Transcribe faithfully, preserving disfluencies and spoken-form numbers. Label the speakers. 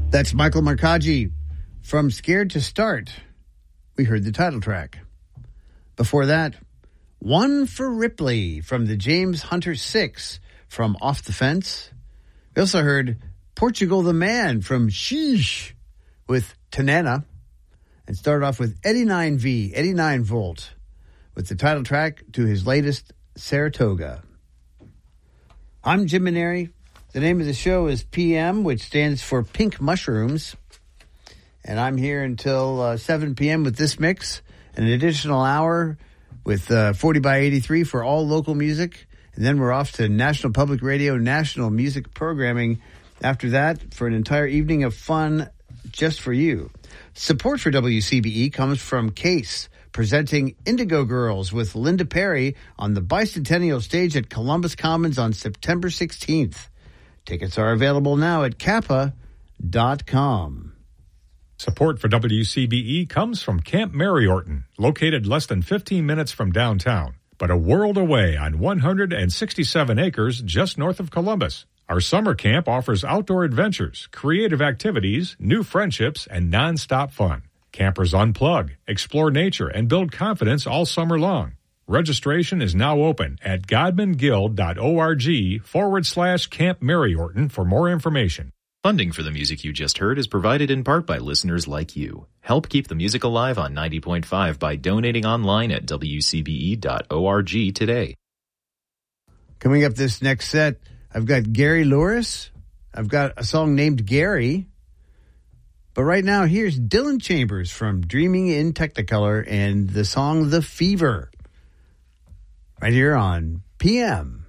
Speaker 1: That's Michael Marcaggi from Scared to Start. We heard the title track. Before that, One for Ripley from the James Hunter Six from Off the Fence. We also heard Portugal the Man from Sheesh with Tanana. And started off with Eddie nine V, Eddie nine Volt, with the title track to his latest Saratoga. I'm Jim Maneri. The name of the show is P M, which stands for Pink Mushrooms. And I'm here until uh, seven p.m. with this mix, and an additional hour with uh, forty by eighty-three for all local music. And then we're off to National Public Radio, national music programming after that for an entire evening of fun just for you. Support for W C B E comes from Case, presenting Indigo Girls with Linda Perry on the Bicentennial stage at Columbus Commons on September sixteenth. Tickets are available now at kappa dot com.
Speaker 2: Support for W C B E comes from Camp Mary Orton, located less than fifteen minutes from downtown, but a world away on one hundred sixty-seven acres just north of Columbus. Our summer camp offers outdoor adventures, creative activities, new friendships, and nonstop fun. Campers unplug, explore nature, and build confidence all summer long. Registration is now open at godmanguild.org forward slash Camp Mary Orton for more information.
Speaker 3: Funding for the music you just heard is provided in part by listeners like you. Help keep the music alive on ninety point five by donating online at w c b e dot org today.
Speaker 1: Coming up this next set, I've got Gary Louris. I've got a song named Gary. But right now, here's Dylan Chambers from Dreaming in Technicolor and the song The Fever. Right here on P M.